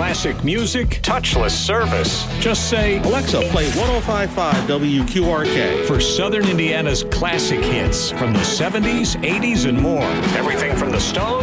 Classic music, touchless service. Just say, Alexa, play 105.5 WQRK. for Southern Indiana's classic hits from the 70s, 80s, and more. Everything from the Stones